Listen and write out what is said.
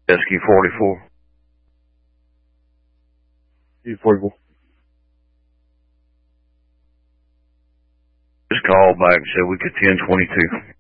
SQ44. SQ44. Just called back and said we could 1022.